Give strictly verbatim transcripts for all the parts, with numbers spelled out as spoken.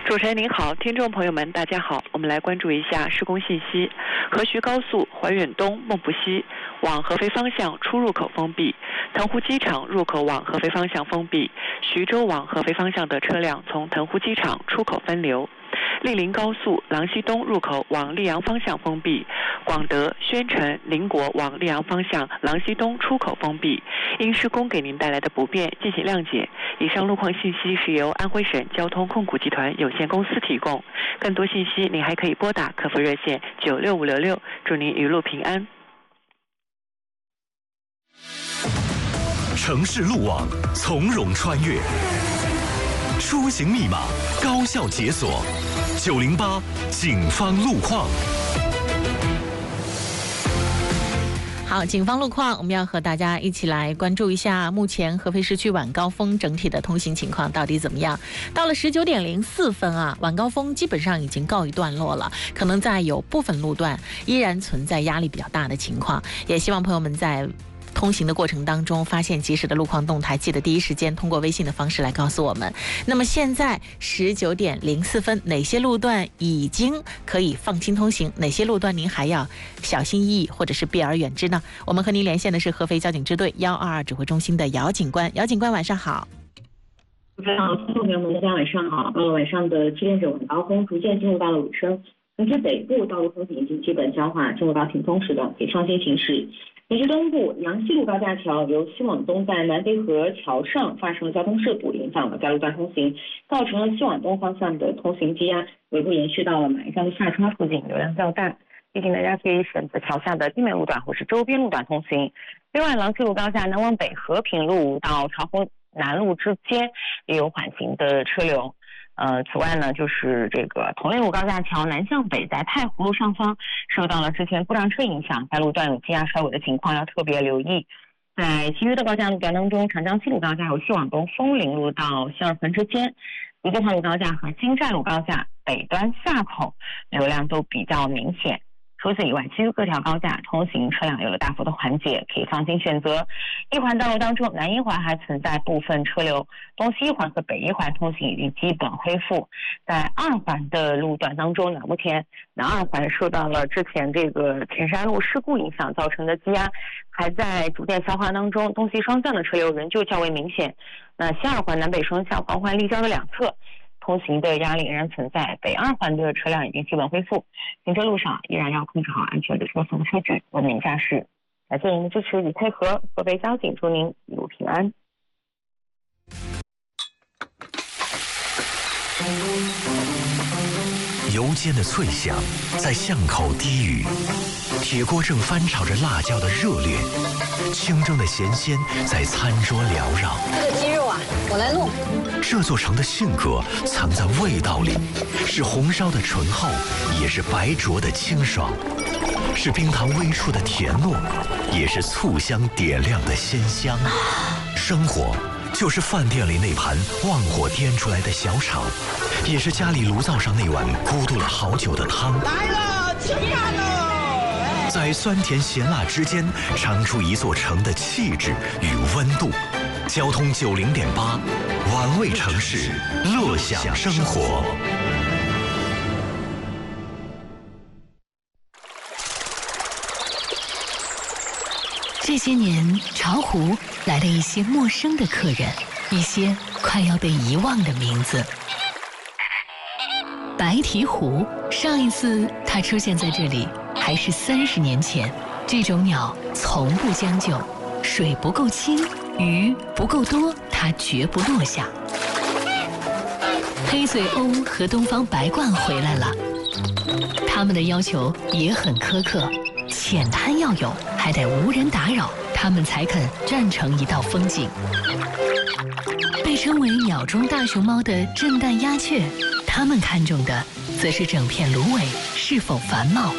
主持人您好，听众朋友们大家好，我们来关注一下施工信息。河徐高速怀远东孟浦西往合肥方向出入口封闭，腾湖机场入口往合肥方向封闭，徐州往合肥方向的车辆从腾湖机场出口分流。莅临高速郎西东入口往溧阳方向封闭，广德、宣城、宁国往溧阳方向郎西东出口封闭。因施工给您带来的不便，敬请谅解。以上路况信息是由安徽省交通控股集团有限公司提供，更多信息您还可以拨打客服热线九六五六六。祝您一路平安。 城市路网从容穿越，出行密码高效解锁。九零八警方路况。 好，警方路况，我们要和大家一起来关注一下目前合肥市区晚高峰整体的通行情况到底怎么样。到了十九点零四分啊，晚高峰基本上已经告一段落了，可能在有部分路段依然存在压力比较大的情况，也希望朋友们在通行的过程当中发现及时的路况动态，记得第一时间通过微信的方式来告诉我们。那么现在十九点零四分，哪些路段已经可以放心通行，哪些路段您还要小心翼翼或者是避而远之呢？我们和您连线的是合肥交警支队一二二指挥中心的姚警官。姚警官晚上好。 主持人好，听众朋友们大家晚上好。到了晚上的七点整，晚高峰逐渐进入到了尾声，城市北部道路风景已经基本消化，进入到停通时段，可以放心行驶。城市东部阳西路高架桥由西往东在南北河桥上发生了交通事故，影响了该路段通行，造成了西往东方向的通行积压，尾部延续到了马一站的下叉附近，流量较大，提醒大家可以选择桥下的地面路段或是周边路段通行。另外，郎西路高架南往北和平路到朝湖南路之间也有缓行的车流。呃，此外呢，就是这个同类路高架桥南向北在太湖路上方受到了之前故障车影响，该路段有积压甩尾的情况，要特别留意。在其余的高架路段当中，长江西路高架由西往东枫林路到西二环之间，泸定化路高架和金寨路高架北端下口流量都比较明显。除此以外，其余各条高架通行车辆有了大幅的缓解，可以放心选择。一环道路当中，南一环还存在部分车流，东西一环和北一环通行已经基本恢复。在二环的路段当中呢，目前南二环受到了之前这个前山路事故影响造成的积压，还在逐渐消化当中，东西双向的车流仍旧较为明显。那西二环南北双向环环立交的两侧通行的压力仍然存在，北二环的车辆已经基本恢复，行车路上依然要控制好安全的车速车距，文明驾驶。感谢您的支持与配合，合肥交警祝您一路平安。 油煎的脆响在巷口低语，铁锅正翻炒着辣椒的热烈，清蒸的咸鲜在餐桌缭绕。 这个鸡肉啊，我来弄。 这座城的性格藏在味道里，是红烧的醇厚，也是白灼的清爽，是冰糖微出的甜糯，也是醋香点亮的鲜香。生活就是饭店里那盘旺火颠出来的小炒，也是家里炉灶上那碗咕嘟了好久的汤。 来了，吃饭喽！ 在酸甜咸辣之间，尝出一座城的气质与温度。交通九零点八，玩味城市，乐享生活。 这些年，巢湖来了一些陌生的客人，一些快要被遗忘的名字。白鹈鹕，上一次它出现在这里还是三十年前。这种鸟从不将就，水不够清，鱼不够多，它绝不落下。黑嘴鸥和东方白鹳回来了，它们的要求也很苛刻，浅滩要有，还得无人打扰，它们才肯站成一道风景。被称为鸟中大熊猫的震旦鸦雀，它们看重的则是整片芦苇是否繁茂。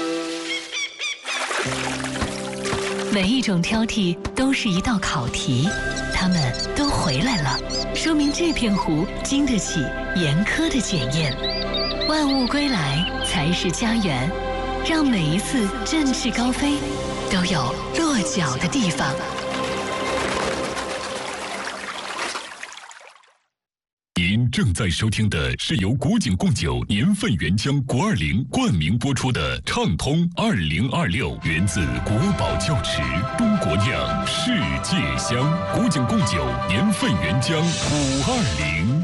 每一种挑剔都是一道考题，它们都回来了，说明这片湖经得起严苛的检验。万物归来才是家园，让每一次振翅高飞都有落脚的地方。 您正在收听的是由古井贡酒年份原浆国二零冠名播出的《畅通二零二六》，源自国宝窖池，中国酿，世界香。古井贡酒年份原浆五二零。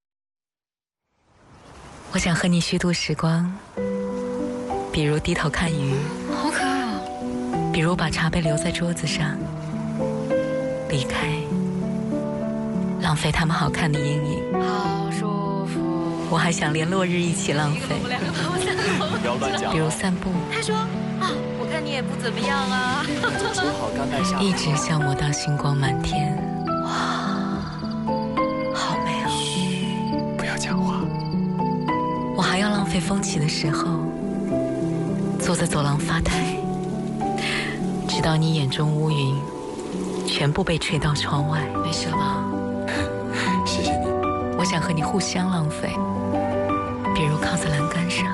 我想和你虚度时光，比如低头看鱼， 好可爱哦。 比如把茶杯留在桌子上，离开，浪费他们好看的阴影。 好舒服。 我还想连落日一起浪费， 不要乱讲。 比如散步。 他说啊，我看你也不怎么样啊。 煮好干带下。 一直消磨到星光满天。哇，好美哦。 嘘，不要讲话。 我还要浪费风起的时候，坐在走廊发呆，直到你眼中乌云全部被吹到窗外。没事吧？ 谢谢你。 我想和你互相浪费，比如靠在栏杆上，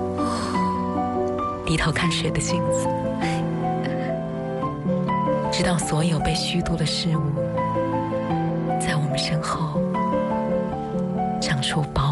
低头看水的镜子，直到所有被虚度的事物在我们身后长出薄